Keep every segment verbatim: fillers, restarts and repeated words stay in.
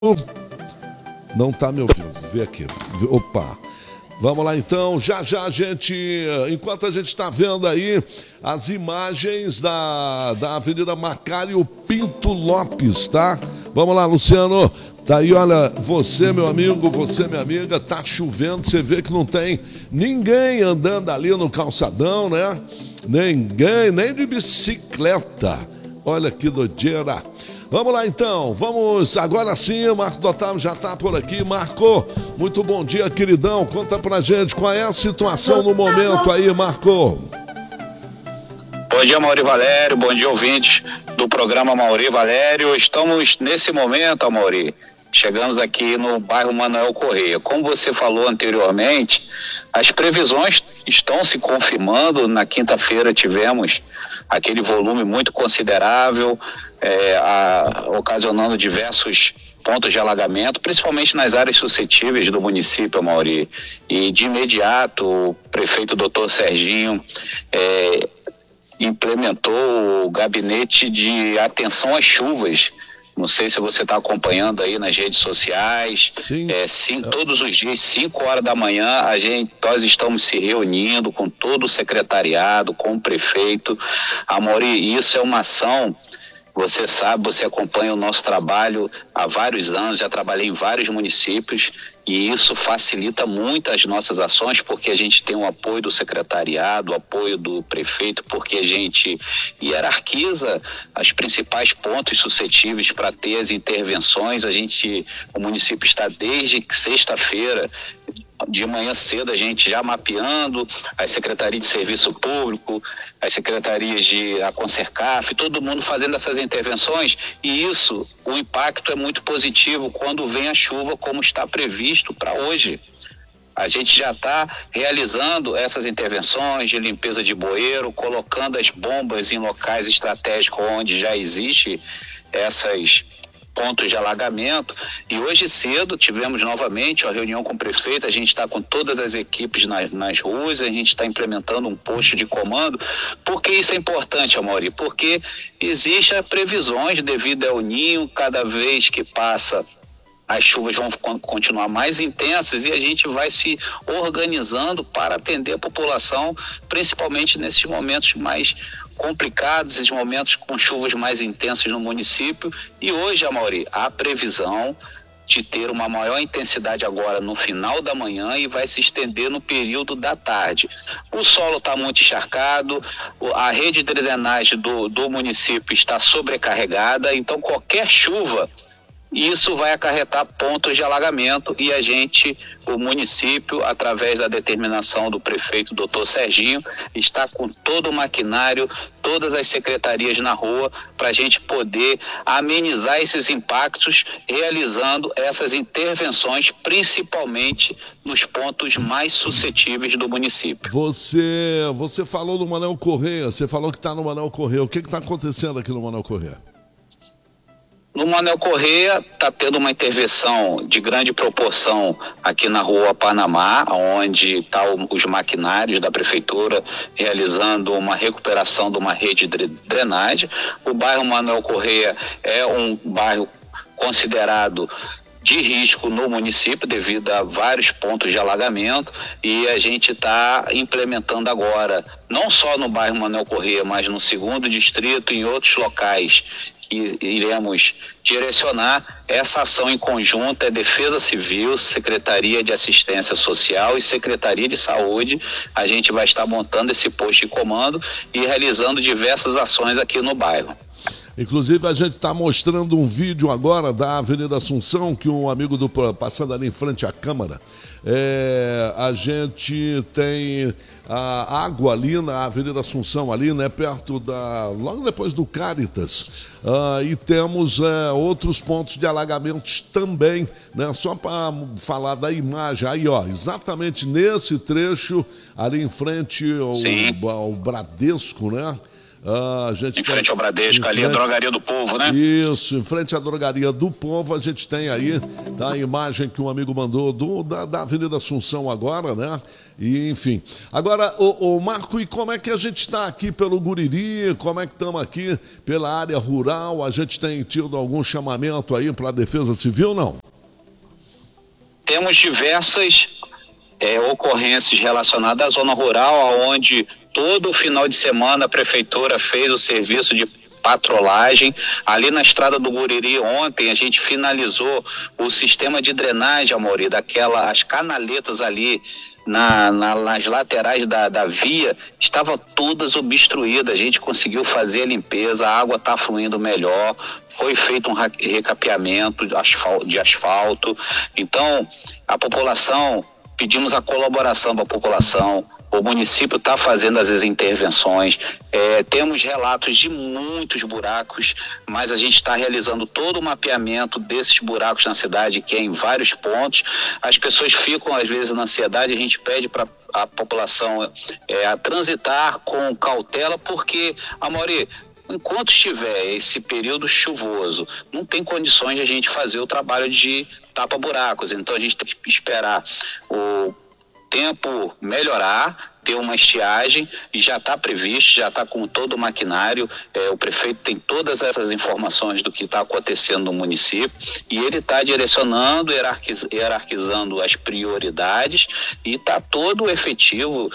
Não tá me ouvindo, vê aqui. Opa. Vamos lá então, já já a gente, enquanto a gente está vendo aí as imagens da, da Avenida Macário Pinto Lopes, tá? Vamos lá, Luciano. Tá aí, olha, você, meu amigo, você, minha amiga, tá chovendo, você vê que não tem ninguém andando ali no calçadão, né? Ninguém, nem de bicicleta. Olha que doideira. Vamos lá então, vamos agora sim, o Marco Otávio já está por aqui. Marco, muito bom dia, queridão, conta pra gente qual é a situação no momento aí, Marco. Bom dia, Mauri Valério, bom dia, ouvintes do programa Mauri Valério. Estamos nesse momento, Mauri, chegamos aqui no bairro Manuel Corrêa. Como você falou anteriormente, as previsões estão se confirmando. Na quinta-feira tivemos aquele volume muito considerável, é, a, ocasionando diversos pontos de alagamento, principalmente nas áreas suscetíveis do município, Mauri. E de imediato o prefeito doutor Serginho é, implementou o gabinete de atenção às chuvas. Não sei se você está acompanhando aí nas redes sociais. Sim. É, sim, todos os dias, cinco horas da manhã, a gente, nós estamos se reunindo com todo o secretariado, com o prefeito. Amori, isso é uma ação, você sabe, você acompanha o nosso trabalho há vários anos, já trabalhei em vários municípios e isso facilita muito as nossas ações, porque a gente tem o apoio do secretariado, o apoio do prefeito, porque a gente hierarquiza os principais pontos suscetíveis para ter as intervenções. A gente, o município está desde sexta-feira, de manhã cedo, a gente já mapeando as secretarias de serviço público, as secretarias de Aconcercaf, todo mundo fazendo essas intervenções, e isso, o impacto é muito positivo quando vem a chuva, como está previsto para hoje. A gente já está realizando essas intervenções de limpeza de bueiro, colocando as bombas em locais estratégicos onde já existe essas pontos de alagamento, e hoje cedo tivemos novamente a reunião com o prefeito. A gente está com todas as equipes nas, nas ruas, a gente está implementando um posto de comando. Por que isso é importante, Amaury? Porque existem previsões devido ao Ninho, cada vez que passa as chuvas vão continuar mais intensas e a gente vai se organizando para atender a população, principalmente nesses momentos mais complicados, esses momentos com chuvas mais intensas no município. E hoje, Amaury, há previsão de ter uma maior intensidade agora no final da manhã e vai se estender no período da tarde. O solo está muito encharcado, a rede de drenagem do, do município está sobrecarregada, então qualquer chuva, isso vai acarretar pontos de alagamento, e a gente, o município, através da determinação do prefeito doutor Serginho, está com todo o maquinário, todas as secretarias na rua, para a gente poder amenizar esses impactos, realizando essas intervenções, principalmente nos pontos mais suscetíveis do município. Você, você falou no Manuel Corrêa, você falou que está no Manuel Corrêa. O que está acontecendo aqui no Manuel Corrêa? No Manuel Corrêa está tendo uma intervenção de grande proporção aqui na rua Panamá, onde estão os maquinários da prefeitura realizando uma recuperação de uma rede de drenagem. O bairro Manuel Corrêa é um bairro considerado de risco no município devido a vários pontos de alagamento, e a gente está implementando agora, não só no bairro Manuel Corrêa, mas no segundo distrito e em outros locais que iremos direcionar essa ação em conjunto. É Defesa Civil, Secretaria de Assistência Social e Secretaria de Saúde. A gente vai estar montando esse posto de comando e realizando diversas ações aqui no bairro. Inclusive, a gente está mostrando um vídeo agora da Avenida Assunção, que um amigo do passando ali em frente à Câmara. É, a gente tem a água ali na Avenida Assunção, ali, né, perto da, logo depois do Cáritas. Ah, e temos é, outros pontos de alagamentos também, né? Só para falar da imagem, aí, ó, exatamente nesse trecho, ali em frente ao, ao Bradesco, né? Uh, a gente em tem, frente ao Bradesco, ali, frente, a Drogaria do Povo, né? Isso, em frente à Drogaria do Povo, a gente tem aí tá, a imagem que um amigo mandou do, da, da Avenida Assunção agora, né? E, enfim. Agora, o, o Marco, e como é que a gente está aqui pelo Guriri? Como é que estamos aqui pela área rural? A gente tem tido algum chamamento aí para a Defesa Civil, não? Temos diversas é, ocorrências relacionadas à zona rural, onde todo final de semana a prefeitura fez o serviço de patrolagem. Ali na estrada do Guriri, ontem a gente finalizou o sistema de drenagem, Amaury, daquela, as canaletas ali na, na, nas laterais da, da via, estavam todas obstruídas. A gente conseguiu fazer a limpeza, a água está fluindo melhor, foi feito um recapeamento de asfalto, de asfalto. Então, a população, pedimos a colaboração da população, o município está fazendo as intervenções, é, temos relatos de muitos buracos, mas a gente está realizando todo o mapeamento desses buracos na cidade, que é em vários pontos. As pessoas ficam às vezes na ansiedade, a gente pede para a população é, a transitar com cautela, porque, Amaury, enquanto estiver esse período chuvoso, não tem condições de a gente fazer o trabalho de tapa-buracos. Então a gente tem que esperar o tempo melhorar, ter uma estiagem, e já está previsto, já está com todo o maquinário. É, o prefeito tem todas essas informações do que está acontecendo no município, e ele está direcionando, hierarquiz, hierarquizando as prioridades, e está todo o efetivo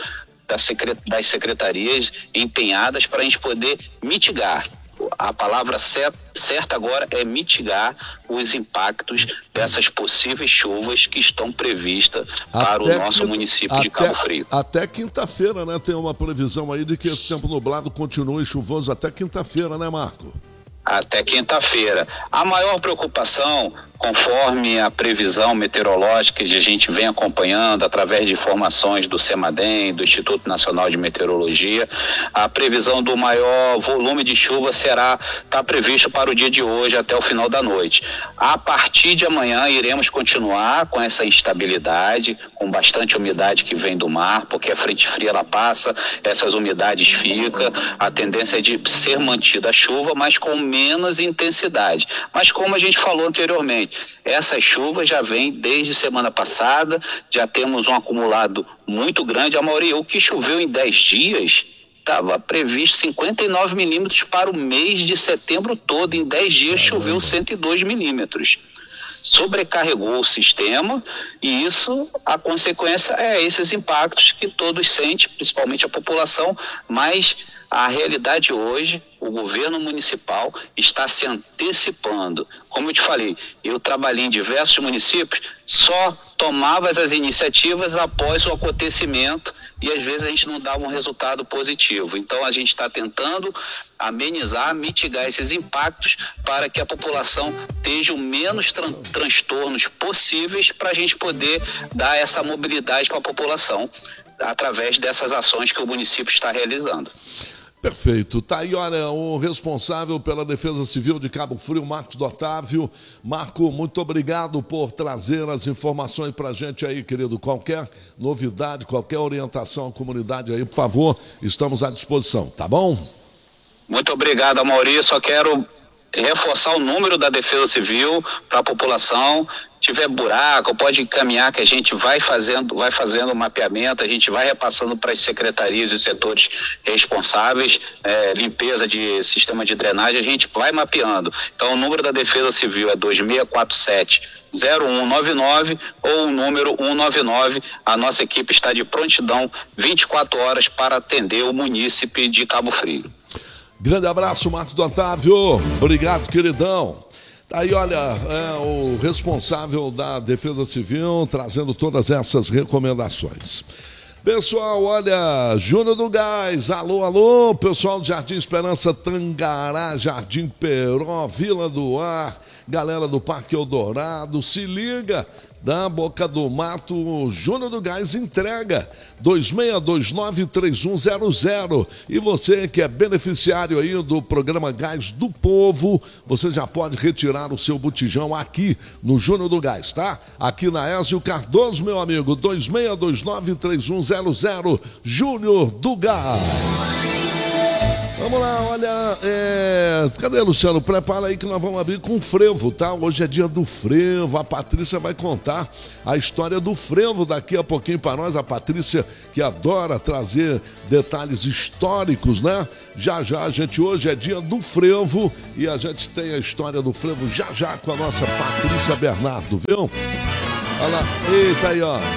das secretarias empenhadas para a gente poder mitigar. A palavra certa agora é mitigar os impactos dessas possíveis chuvas que estão previstas para o nosso quinta, município de Cabo Frio. Até quinta-feira, né? Tem uma previsão aí de que esse tempo nublado continue chuvoso até quinta-feira, né, Marco? Até quinta-feira. A maior preocupação, conforme a previsão meteorológica que a gente vem acompanhando através de informações do CEMADEM, do Instituto Nacional de Meteorologia, a previsão do maior volume de chuva será, está previsto para o dia de hoje até o final da noite. A partir de amanhã iremos continuar com essa instabilidade, com bastante umidade que vem do mar, porque a frente fria ela passa, essas umidades ficam, a tendência é de ser mantida a chuva, mas com menos intensidade. Mas como a gente falou anteriormente, essas chuvas já vêm desde semana passada, já temos um acumulado muito grande. Amaury, o que choveu em dez dias, estava previsto cinquenta e nove milímetros para o mês de setembro todo. Em dez dias choveu cento e dois milímetros. Sobrecarregou o sistema, e isso, a consequência é esses impactos que todos sentem, principalmente a população, mas a realidade hoje, o governo municipal está se antecipando. Como eu te falei, eu trabalhei em diversos municípios, só tomava as iniciativas após o acontecimento, e às vezes a gente não dava um resultado positivo. Então a gente está tentando amenizar, mitigar esses impactos para que a população tenha o menos tran- transtornos possíveis, para a gente poder dar essa mobilidade para a população através dessas ações que o município está realizando. Perfeito. Tá aí, olha, o responsável pela Defesa Civil de Cabo Frio, Marcos Otávio. Marco, muito obrigado por trazer as informações pra gente aí, querido. Qualquer novidade, qualquer orientação à comunidade aí, por favor, estamos à disposição, tá bom? Muito obrigado, Amaury. Só quero reforçar o número da Defesa Civil para a população. Se tiver buraco, pode encaminhar, que a gente vai fazendo, vai fazendo o mapeamento, a gente vai repassando para as secretarias e setores responsáveis, é, limpeza de sistema de drenagem, a gente vai mapeando. Então o número da Defesa Civil é dois seis quatro sete zero um nove nove ou o número um nove nove. A nossa equipe está de prontidão vinte e quatro horas para atender o munícipe de Cabo Frio. Grande abraço, Marcos Otávio. Obrigado, queridão. Aí, olha, é o responsável da Defesa Civil trazendo todas essas recomendações. Pessoal, olha, Júnior do Gás, alô, alô, pessoal do Jardim Esperança, Tangará, Jardim Peró, Vila do Ar, galera do Parque Eldorado, se liga, da Boca do Mato, Júnior do Gás entrega dois seis dois nove três um zero zero. E você que é beneficiário aí do programa Gás do Povo, você já pode retirar o seu botijão aqui no Júnior do Gás, tá? Aqui na Ézio Cardoso, meu amigo, dois seis dois nove três um zero zero, Júnior do Gás. Vamos lá, olha, é... cadê, Luciano? Prepara aí que nós vamos abrir com frevo, tá? Hoje é dia do frevo, a Patrícia vai contar a história do frevo daqui a pouquinho para nós, a Patrícia que adora trazer detalhes históricos, né? Já já, a gente, hoje é dia do frevo e a gente tem a história do frevo já já com a nossa Patrícia Bernardo, viu? Olha lá, eita aí, ó.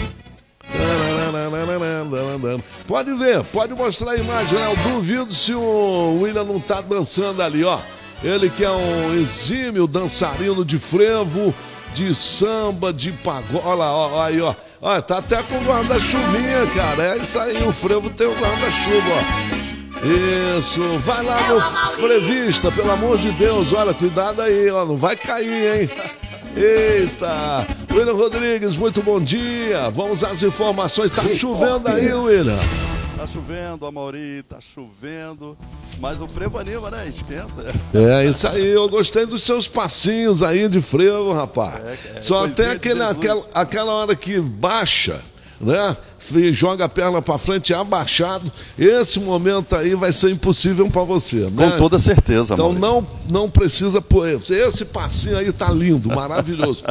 Pode ver, pode mostrar a imagem, né? Eu duvido se o William não tá dançando ali, ó. Ele que é um exímio dançarino de frevo, de samba, de pagode. Olha lá, ó, aí, ó. Olha, tá até com guarda-chuvinha, cara. É isso aí, o frevo tem o guarda-chuva, ó. Isso, vai lá, meu frevista, pelo amor de Deus. Olha, cuidado aí, ó. Não vai cair, hein? Eita! William Rodrigues, muito bom dia. Vamos às informações. Tá chovendo aí, William? Tá chovendo, Amaury, tá chovendo. Mas o frevo anima, né? Esquenta. É, isso aí. Eu gostei dos seus passinhos aí de frevo, rapaz. É, é, Só tem aquele, aquela, aquela hora que baixa, né? E joga a perna pra frente abaixado. Esse momento aí vai ser impossível pra você, né? Com toda certeza, Então Amaury. não, não precisa pôr. Esse passinho aí tá lindo, maravilhoso.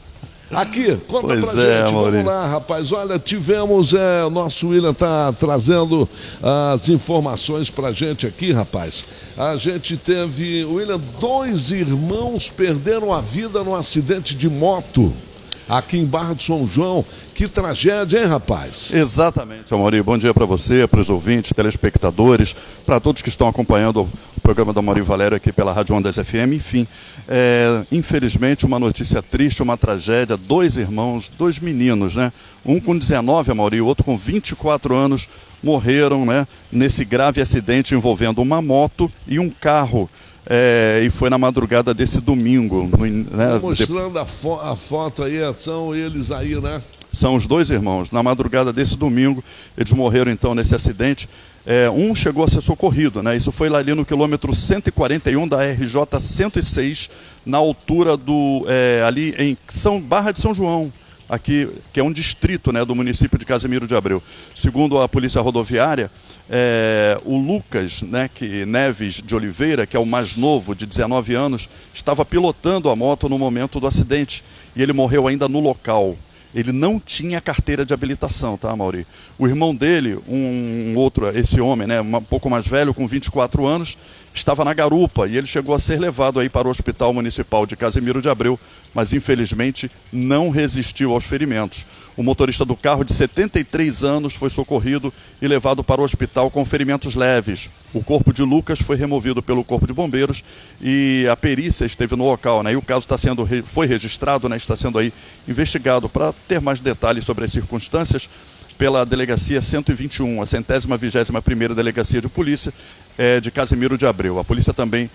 Aqui, conta pois pra é, gente, Amaury. vamos lá, rapaz. Olha, tivemos, é, o nosso William tá trazendo as informações pra gente aqui, rapaz. A gente teve, William, dois irmãos perderam a vida num acidente de moto aqui em Barra do São João. Que tragédia, hein, rapaz? Exatamente, Amaury. Bom dia para você, para os ouvintes, telespectadores, para todos que estão acompanhando o programa da Amaury Valério aqui pela Rádio Ondas F M. Enfim, é, infelizmente uma notícia triste, uma tragédia. Dois irmãos, dois meninos, né? Um com dezenove, Amaury, o outro com vinte e quatro anos, morreram, né, nesse grave acidente envolvendo uma moto e um carro. É, e foi na madrugada desse domingo. No, né, mostrando de... a, fo a foto aí, são eles aí, né? São os dois irmãos. Na madrugada desse domingo, eles morreram então nesse acidente. É, um chegou a ser socorrido, né? Isso foi lá ali no quilômetro cento e quarenta e um da R J cento e seis, na altura do, é, ali em São Barra de São João, aqui, que é um distrito, né, do município de Casimiro de Abreu. Segundo a Polícia Rodoviária, é, o Lucas, né, que, Neves de Oliveira, que é o mais novo, de dezenove anos, estava pilotando a moto no momento do acidente e ele morreu ainda no local. Ele não tinha carteira de habilitação, tá, Amaury? O irmão dele, um, um outro, esse homem, né, um pouco mais velho, com vinte e quatro anos, estava na garupa e ele chegou a ser levado aí para o Hospital Municipal de Casimiro de Abreu, mas infelizmente não resistiu aos ferimentos. O motorista do carro, de setenta e três anos, foi socorrido e levado para o hospital com ferimentos leves. O corpo de Lucas foi removido pelo Corpo de Bombeiros e a perícia esteve no local, né? E o caso está sendo, foi registrado, né? Está sendo aí investigado. Para ter mais detalhes sobre as circunstâncias, pela Delegacia cento e vinte e um, a centésima vigésima primeira Delegacia de Polícia é, de Casimiro de Abreu. A polícia também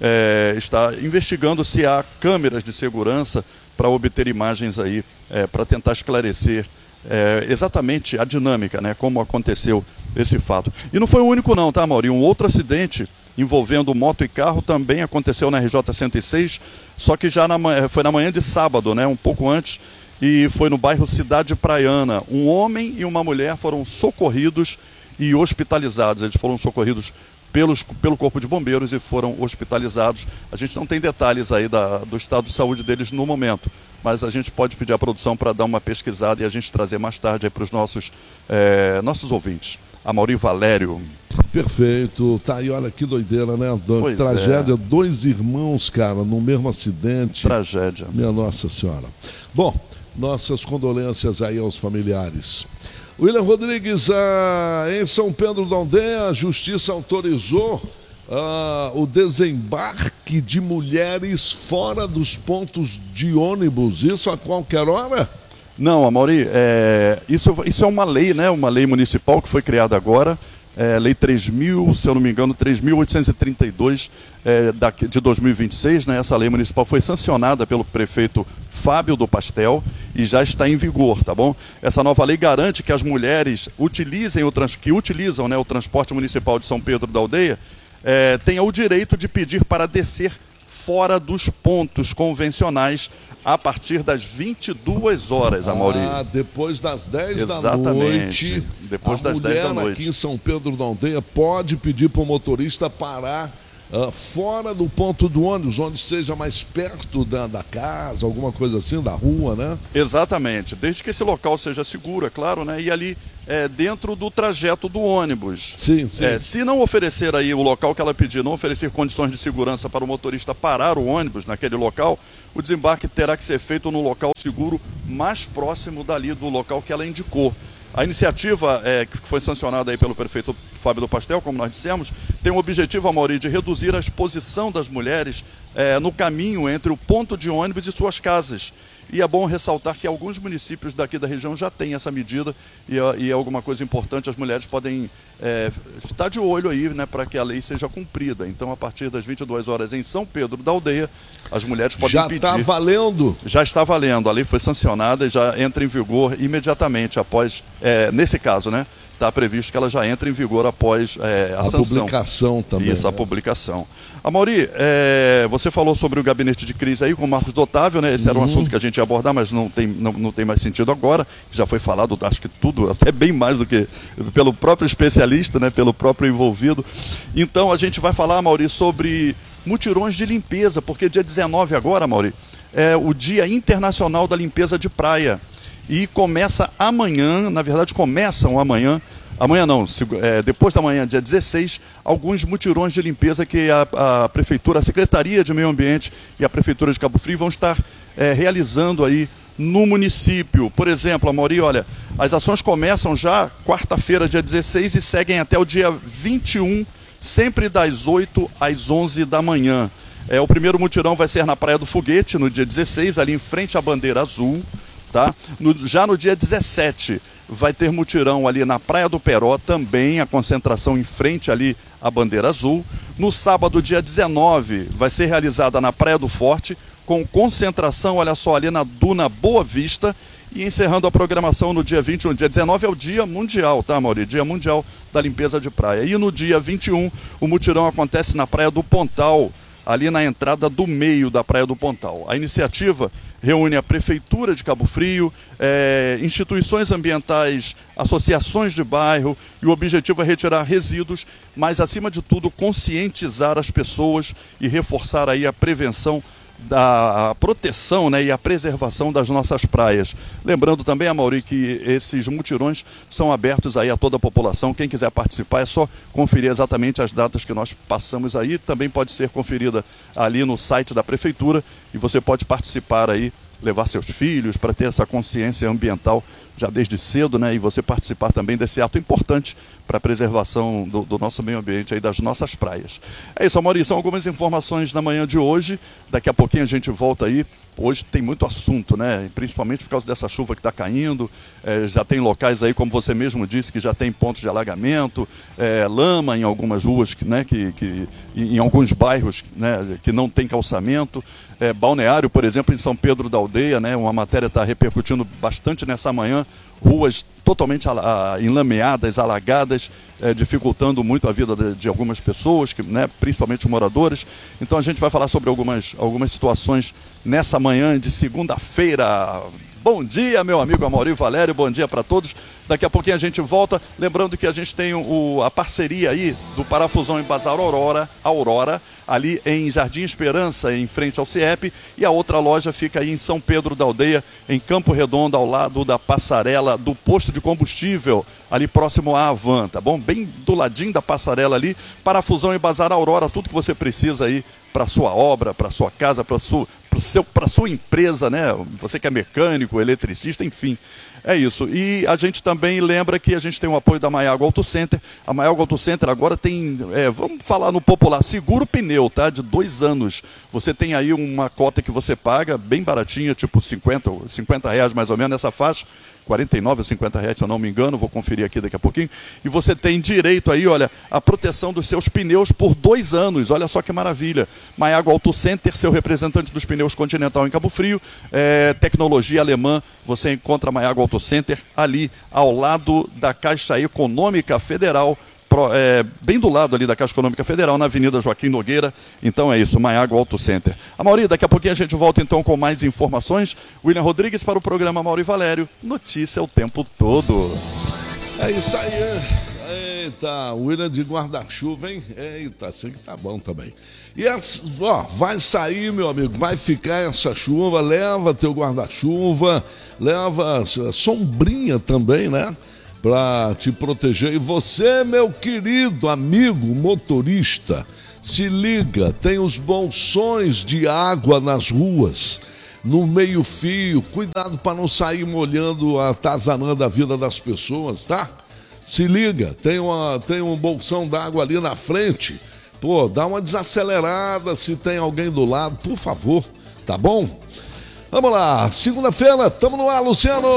é, está investigando se há câmeras de segurança para obter imagens aí, é, para tentar esclarecer é, exatamente a dinâmica, né, como aconteceu esse fato. E não foi o único não, tá, Amaury? Um outro acidente envolvendo moto e carro também aconteceu na R J cento e seis, só que já na, foi na manhã de sábado, né, um pouco antes, e foi no bairro Cidade Praiana. Um homem e uma mulher foram socorridos e hospitalizados. Eles foram socorridos pelos, pelo Corpo de Bombeiros e foram hospitalizados. A gente não tem detalhes aí da, do estado de saúde deles no momento, mas a gente pode pedir à produção para dar uma pesquisada e a gente trazer mais tarde para os nossos, é, nossos ouvintes. Amaury Valério. Perfeito. Tá aí, olha que doideira, né? Pois Tragédia, é. Dois irmãos, cara, no mesmo acidente. Tragédia. Minha Nossa Senhora. Bom, nossas condolências aí aos familiares. William Rodrigues, ah, em São Pedro da Aldeia, a Justiça autorizou ah, o desembarque de mulheres fora dos pontos de ônibus. Isso a qualquer hora? Não, Amaury, é, isso, isso é uma lei, né? Uma lei municipal que foi criada agora. É, lei três mil, se eu não me engano, três mil oitocentos e trinta e dois é, da, de dois mil e vinte e seis, né? Essa lei municipal foi sancionada pelo prefeito Fábio do Pastel e já está em vigor, tá bom? Essa nova lei garante que as mulheres utilizem o trans, que utilizam, né, o transporte municipal de São Pedro da Aldeia é, tenham o direito de pedir para descer fora dos pontos convencionais a partir das vinte e duas horas, Amaury. Ah, depois das dez Exatamente. da noite. Depois das dez da noite. Aqui em São Pedro da Aldeia pode pedir para o motorista parar uh, fora do ponto do ônibus, onde seja mais perto da, da casa, alguma coisa assim, da rua, né? Exatamente. Desde que esse local seja seguro, é claro, né? E ali é, dentro do trajeto do ônibus. Sim, sim. É, se não oferecer aí o local que ela pedir, não oferecer condições de segurança para o motorista parar o ônibus naquele local, o desembarque terá que ser feito no local seguro mais próximo dali do local que ela indicou. A iniciativa é, que foi sancionada aí pelo prefeito Fábio do Pastel, como nós dissemos, tem o objetivo, Amaury, de reduzir a exposição das mulheres é, no caminho entre o ponto de ônibus e suas casas. E é bom ressaltar que alguns municípios daqui da região já têm essa medida e, e é alguma coisa importante, as mulheres podem é, estar de olho aí, né, para que a lei seja cumprida. Então, a partir das vinte e duas horas em São Pedro da Aldeia, as mulheres podem já pedir... Já está valendo? Já está valendo. A lei foi sancionada e já entra em vigor imediatamente após, é, nesse caso, né? Está previsto que ela já entre em vigor após é, a, a sanção. A publicação também. Isso, né? a publicação. Amaury, é, você falou sobre o gabinete de crise aí com o Marcos Otávio, né? Esse uhum. era um assunto que a gente ia abordar, mas não tem, não, não tem mais sentido agora. Já foi falado, acho que tudo, até bem mais do que pelo próprio especialista, né? Pelo próprio envolvido. Então, a gente vai falar, Amaury, sobre mutirões de limpeza, porque dia dezenove agora, Amaury, é o Dia Internacional da Limpeza de Praia. E começa amanhã, na verdade começam amanhã, amanhã não, é, depois da manhã, dia dezesseis, alguns mutirões de limpeza que a, a Prefeitura, a Secretaria de Meio Ambiente e a Prefeitura de Cabo Frio vão estar é, realizando aí no município. Por exemplo, Amaury, olha, as ações começam já quarta-feira, dia dezesseis, e seguem até o dia vinte e um, sempre das oito às onze da manhã. É, o primeiro mutirão vai ser na Praia do Foguete, no dia dezesseis, ali em frente à Bandeira Azul. Tá? No, já no dia dezessete vai ter mutirão ali na Praia do Peró, também a concentração em frente ali à Bandeira Azul. No sábado, dia dezenove, vai ser realizada na Praia do Forte, com concentração, olha só, ali na Duna Boa Vista. E encerrando a programação no dia vinte e um, dia dezenove é o Dia Mundial, tá, Amaury? Dia Mundial da Limpeza de Praia. E no dia vinte e um, o mutirão acontece na Praia do Pontal, ali na entrada do meio da Praia do Pontal. A iniciativa reúne a Prefeitura de Cabo Frio, é, instituições ambientais, associações de bairro, e o objetivo é retirar resíduos, mas, acima de tudo, conscientizar as pessoas e reforçar aí a prevenção, da a proteção, né, e a preservação das nossas praias. Lembrando também, Amaury, que esses mutirões são abertos aí a toda a população. Quem quiser participar é só conferir exatamente as datas que nós passamos aí. Também pode ser conferida ali no site da Prefeitura e você pode participar aí, levar seus filhos para ter essa consciência ambiental já desde cedo, né? E você participar também desse ato importante para a preservação do, do nosso meio ambiente aí, das nossas praias. É isso, Amaury, são algumas informações na manhã de hoje. Daqui a pouquinho a gente volta aí. Hoje tem muito assunto, né? Principalmente por causa dessa chuva que está caindo. É, já tem locais aí, como você mesmo disse, que já tem pontos de alagamento, é, lama em algumas ruas, né? que, que, em alguns bairros, né? Que não tem calçamento. É, Balneário, por exemplo, em São Pedro da Aldeia, né? Uma matéria está repercutindo bastante nessa manhã. Ruas totalmente enlameadas, alagadas, é, dificultando muito a vida de, de algumas pessoas, que, né, principalmente moradores. Então a gente vai falar sobre algumas, algumas situações nessa manhã de segunda-feira. Bom dia, meu amigo Amaury Valério, bom dia para todos. Daqui a pouquinho a gente volta, lembrando que a gente tem o, a parceria aí do Parafusão em Bazar Aurora, Aurora, ali em Jardim Esperança, em frente ao C I E P, e a outra loja fica aí em São Pedro da Aldeia, em Campo Redondo, ao lado da passarela do posto de combustível, ali próximo à Avan, tá bom? Bem do ladinho da passarela ali, Parafusão em Bazar Aurora, tudo que você precisa aí para sua obra, para sua casa, para sua para sua empresa, né? Você que é mecânico, eletricista, enfim, é isso. E a gente também lembra que a gente tem o apoio da Maiago Auto Center. A Maiago Auto Center agora tem, é, vamos falar no popular, seguro pneu, tá? De dois anos. Você tem aí uma cota que você paga, bem baratinha, tipo cinquenta reais mais ou menos nessa faixa. quarenta e nove ou cinquenta reais, se eu não me engano, vou conferir aqui daqui a pouquinho. E você tem direito aí, olha, a proteção dos seus pneus por dois anos. Olha só que maravilha. Maiago Auto Center, seu representante dos pneus Continental em Cabo Frio, é, tecnologia alemã. Você encontra Maiago Auto Center ali ao lado da Caixa Econômica Federal, pro, é, bem do lado ali da Caixa Econômica Federal, na Avenida Joaquim Nogueira. Então é isso, Maiago Auto Center. Amaury, daqui a pouquinho a gente volta então com mais informações. William Rodrigues para o programa Amaury Valério. Notícia o tempo todo. É isso aí. Eita, William de guarda-chuva, hein? Eita, assim que tá bom também. E essa, ó, vai sair, meu amigo, vai ficar essa chuva, leva teu guarda-chuva, leva sombrinha também, né? Pra te proteger. E você, meu querido amigo motorista, se liga, tem os bolsões de água nas ruas, no meio-fio, cuidado para não sair molhando, atazanando a vida das pessoas, tá? Se liga, tem, uma, tem um bolsão d'água ali na frente. Pô, dá uma desacelerada se tem alguém do lado, por favor, tá bom? Vamos lá, segunda-feira, tamo no ar, Luciano!